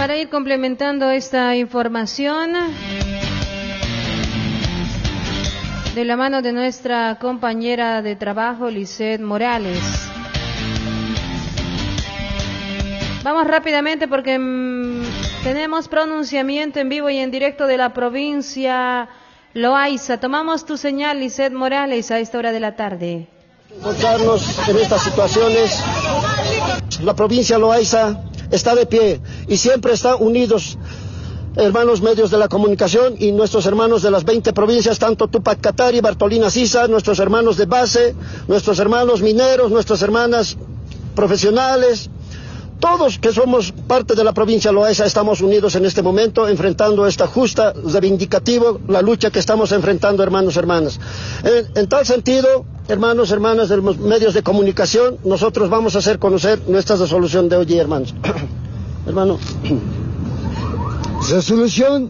Para ir complementando esta información, de la mano de nuestra compañera de trabajo, Lisset Morales. Vamos rápidamente porque tenemos pronunciamiento en vivo y en directo de la provincia Loaiza. Tomamos tu señal, Lisset Morales, a esta hora de la tarde. Encontrarnos en estas situaciones, la provincia Loaiza está de pie y siempre está unidos, hermanos medios de la comunicación y nuestros hermanos de las 20 provincias, tanto Tupac Katari, Bartolina Sisa, nuestros hermanos de base, nuestros hermanos mineros, nuestras hermanas profesionales, todos que somos parte de la provincia Loaiza estamos unidos en este momento enfrentando esta justa, reivindicativo, la lucha que estamos enfrentando, hermanos, hermanas. En tal sentido, hermanos, hermanas de los medios de comunicación, nosotros vamos a hacer conocer nuestra resolución de hoy, hermanos. Hermano. Resolución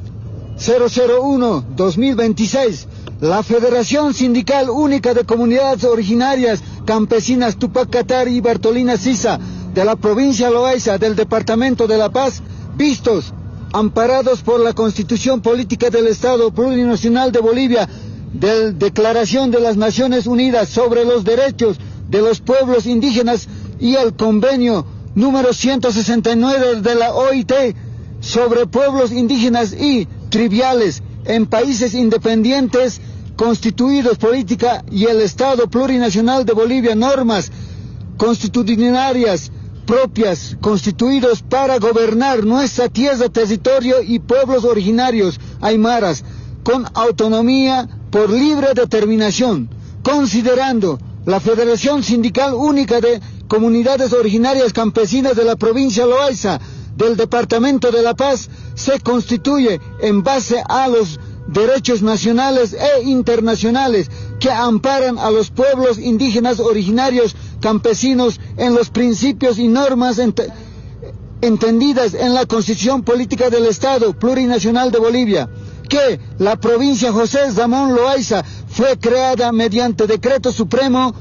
001-2026. La Federación Sindical Única de Comunidades Originarias Campesinas Tupac Katari y Bartolina Sisa de la provincia Loaiza del Departamento de La Paz, vistos, amparados por la Constitución Política del Estado Plurinacional de Bolivia, de Declaración de las Naciones Unidas sobre los Derechos de los Pueblos Indígenas y el Convenio número 169 de la OIT sobre pueblos indígenas y tribales en países independientes constituidos política y el Estado Plurinacional de Bolivia, normas constitucionarias propias constituidos para gobernar nuestra tierra, territorio y pueblos originarios aymaras con autonomía por libre determinación, considerando la Federación Sindical Única de Comunidades Originarias Campesinas de la provincia Loaiza del Departamento de La Paz se constituye en base a los derechos nacionales e internacionales que amparan a los pueblos indígenas originarios campesinos en los principios y normas entendidas en la Constitución Política del Estado Plurinacional de Bolivia, que la provincia José Ramón Loaiza fue creada mediante decreto supremo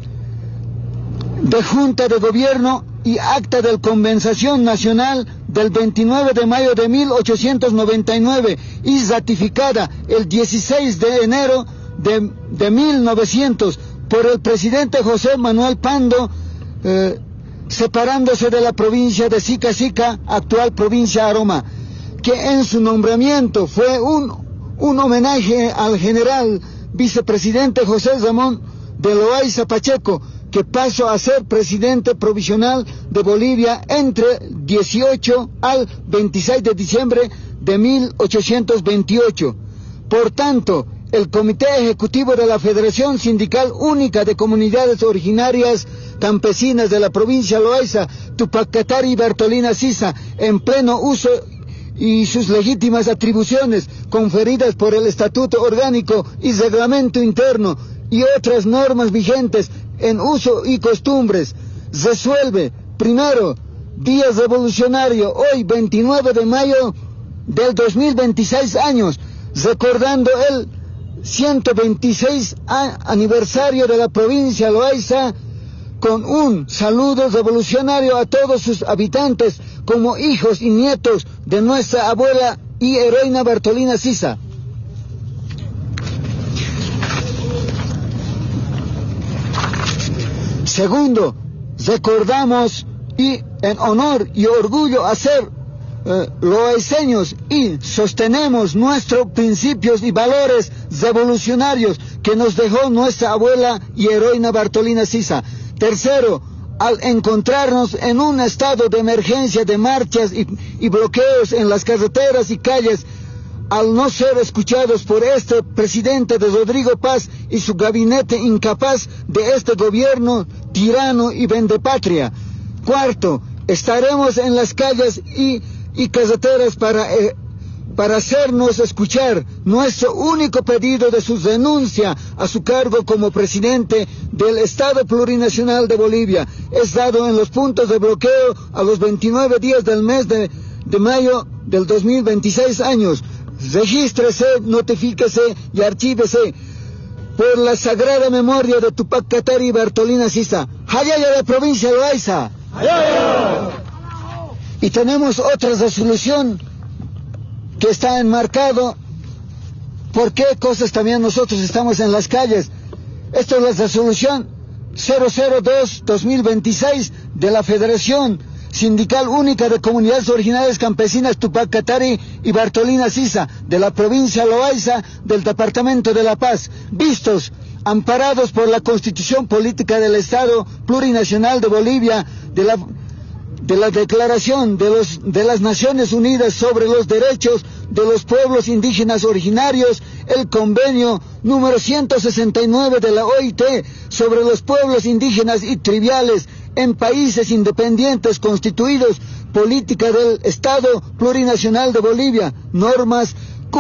de Junta de Gobierno y acta de compensación nacional del 29 de mayo de 1899 y ratificada el 16 de enero de 1900 por el presidente José Manuel Pando, separándose de la provincia de Sica Sica, actual provincia Aroma, que en su nombramiento fue un homenaje al general vicepresidente José Ramón de Loaiza Pacheco, que pasó a ser presidente provisional de Bolivia entre 18 al 26 de diciembre de 1828. Por tanto, el Comité Ejecutivo de la Federación Sindical Única de Comunidades Originarias Campesinas de la provincia Loaiza, Tupac Katari y Bartolina Sisa, en pleno uso y sus legítimas atribuciones conferidas por el Estatuto Orgánico y Reglamento Interno y otras normas vigentes en uso y costumbres, resuelve, primero, día revolucionario, hoy 29 de mayo del 2026 años, recordando el 126 aniversario de la provincia Loaiza, con un saludo revolucionario a todos sus habitantes como hijos y nietos de nuestra abuela y heroína Bartolina Sisa. Segundo, recordamos y en honor y orgullo a ser loaiceños y sostenemos nuestros principios y valores revolucionarios que nos dejó nuestra abuela y heroína Bartolina Sisa. Tercero, al encontrarnos en un estado de emergencia de marchas y bloqueos en las carreteras y calles, al no ser escuchados por este presidente de Rodrigo Paz y su gabinete incapaz de este gobierno tirano y vendepatria. Cuarto, estaremos en las calles y carreteras para hacernos escuchar nuestro único pedido de su renuncia a su cargo como presidente del Estado Plurinacional de Bolivia. Es dado en los puntos de bloqueo a los 29 días del mes de mayo del 2026 años. Regístrese, notifíquese y archívese por la sagrada memoria de Tupac Katari y Bartolina Sisa. ¡Hayaya de provincia Loaiza! ¡Hayaya! Y tenemos otra resolución que está enmarcado por qué cosas también nosotros estamos en las calles. Esta es la resolución 002-2026 de la Federación Sindical Única de Comunidades Originarias Campesinas Tupac Katari y Bartolina Sisa de la provincia Loaiza del departamento de La Paz, vistos, amparados por la Constitución Política del Estado Plurinacional de Bolivia, de la Declaración de las Naciones Unidas sobre los Derechos de los Pueblos Indígenas Originarios, el Convenio número 169 de la OIT sobre los pueblos indígenas y tribales en países independientes constituidos, política del Estado Plurinacional de Bolivia, normas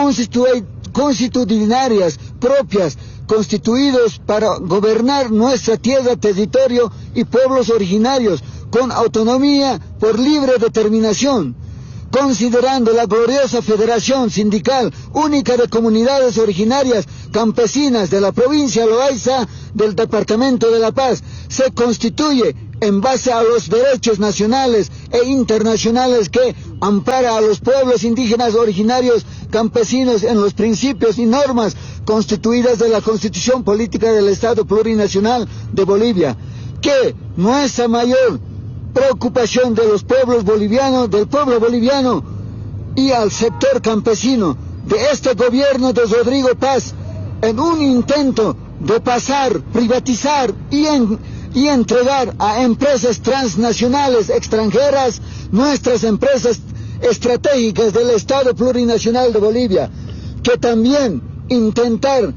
constitucionarias propias, constituidos para gobernar nuestra tierra, territorio y pueblos originarios, con autonomía por libre determinación, considerando la gloriosa Federación Sindical Única de Comunidades Originarias Campesinas de la provincia Loaiza del departamento de La Paz, se constituye en base a los derechos nacionales e internacionales que ampara a los pueblos indígenas originarios campesinos en los principios y normas constituidas de la Constitución Política del Estado Plurinacional de Bolivia, que nuestra mayor preocupación de los pueblos bolivianos, del pueblo boliviano y al sector campesino de este gobierno de Rodrigo Paz, en un intento de pasar, privatizar y entregar a empresas transnacionales extranjeras nuestras empresas estratégicas del Estado Plurinacional de Bolivia, que también intentar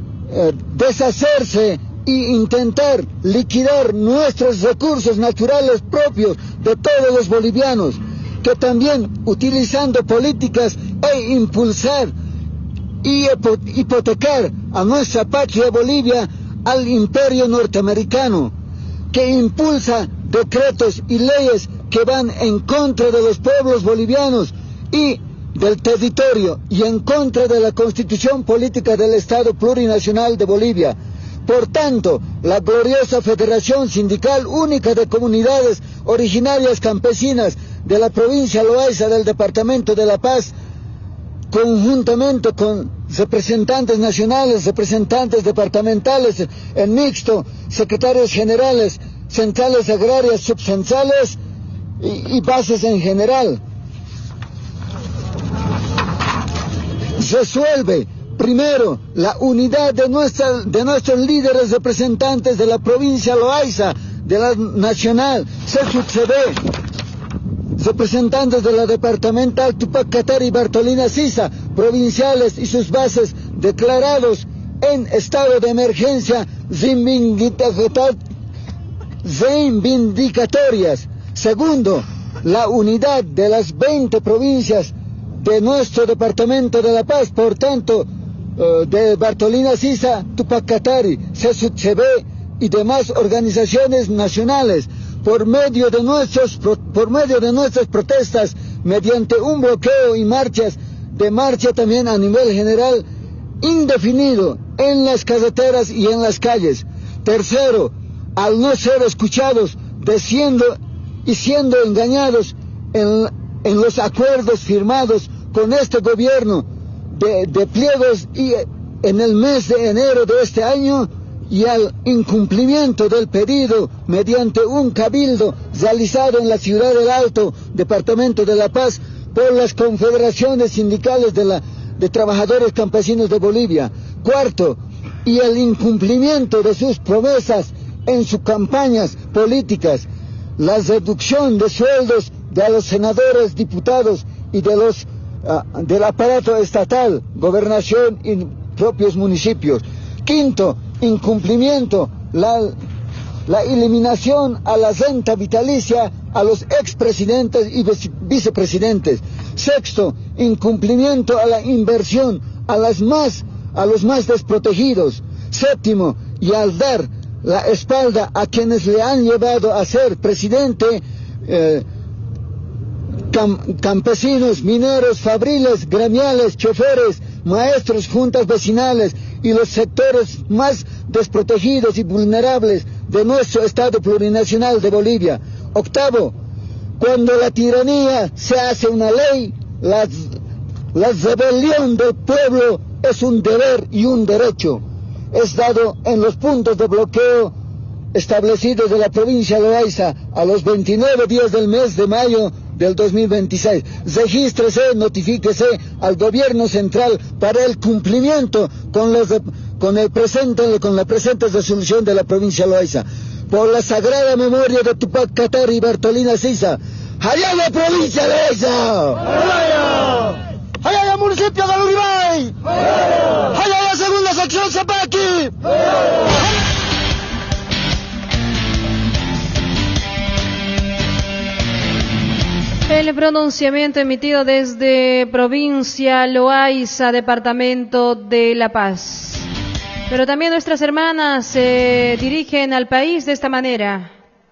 deshacerse y intentar liquidar nuestros recursos naturales propios de todos los bolivianos, que también utilizando políticas impulsar y hipotecar a nuestra patria Bolivia al imperio norteamericano, que impulsa decretos y leyes que van en contra de los pueblos bolivianos y del territorio y en contra de la Constitución Política del Estado Plurinacional de Bolivia. Por tanto, la gloriosa Federación Sindical Única de Comunidades Originarias Campesinas de la provincia Loaiza del departamento de La Paz, conjuntamente con representantes nacionales, representantes departamentales en mixto, secretarios generales, centrales agrarias subcentrales y bases en general, resuelve primero la unidad de nuestros líderes representantes de la provincia Loaiza, de la nacional, CSUCD, representantes de la departamental Tupac Katari y Bartolina Sisa, provinciales y sus bases declarados en estado de emergencia reivindicatorias. Segundo, la unidad de las 20 provincias de nuestro departamento de La Paz, por tanto, de Bartolina Sisa, Tupac Katari, CSUCB y demás organizaciones nacionales, por medio de nuestras protestas, mediante un bloqueo y marcha también a nivel general, indefinido, en las carreteras y en las calles. Tercero, al no ser escuchados, siendo engañados en los acuerdos firmados con este gobierno de pliegos y en el mes de enero de este año, y al incumplimiento del pedido mediante un cabildo realizado en la ciudad del Alto, departamento de La Paz, por las confederaciones sindicales de trabajadores campesinos de Bolivia. Cuarto, y el incumplimiento de sus promesas en sus campañas políticas, la reducción de sueldos de los senadores, diputados y del aparato estatal, gobernación y propios municipios. Quinto, incumplimiento, la eliminación a la renta vitalicia a los expresidentes y vicepresidentes. Sexto, incumplimiento a la inversión a los más desprotegidos. Séptimo, y al dar la espalda a quienes le han llevado a ser presidente, campesinos, mineros, fabriles, gremiales, choferes, maestros, juntas vecinales y los sectores más desprotegidos y vulnerables de nuestro Estado Plurinacional de Bolivia. Octavo, Cuando la tiranía se hace una ley, la rebelión del pueblo es un deber y un derecho. Es dado en los puntos de bloqueo establecidos de la provincia de Loaiza a los 29 días del mes de mayo del 2026. Regístrese, notifíquese al gobierno central para el cumplimiento con la presente resolución de la provincia de Loaiza. Por la sagrada memoria de Tupac Katari y Bartolina Sisa. ¡Allá la provincia de Loaiza! ¡Allá el municipio de Luribay! ¡Allá la segunda sección Zapaqui! El pronunciamiento emitido desde provincia Loaiza, departamento de La Paz. Pero también nuestras hermanas se dirigen al país de esta manera.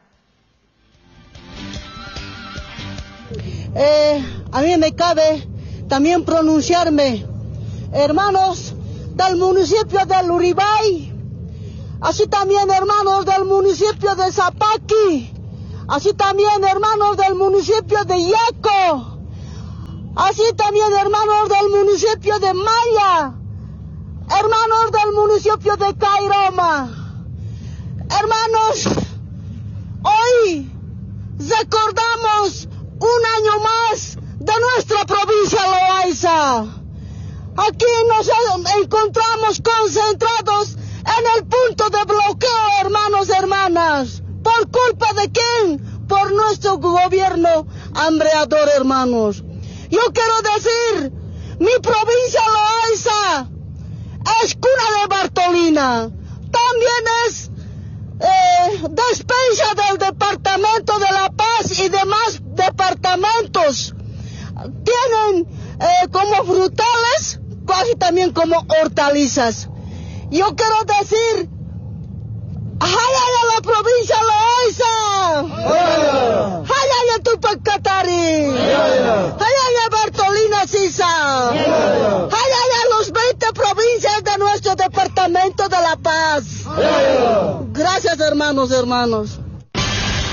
A mí me cabe también pronunciarme, hermanos del municipio de Luribay, así también hermanos del municipio de Zapaqui, así también hermanos del municipio de Yaco, así también hermanos del municipio de Maya, hermanos del municipio de Cairoma. Hermanos, hoy recordamos un año más de nuestra provincia Loaiza. Aquí nos encontramos concentrados en el punto de bloqueo, hermanos y hermanas. ¿Por culpa de quién? Por nuestro gobierno hambreador, hermanos. Yo quiero decir, mi provincia Loaiza es cuna de Bartolina. También es despensa del departamento de La Paz y demás departamentos. Tienen como frutales, casi también como hortalizas. Yo quiero decir, ¡Jaya la provincia Loaiza! ¡Jaya Tupac Katari! ¡Jaya Bartolina Sisa! ¡Jaya los 20 provincias de nuestro departamento de La Paz! Gracias, hermanos.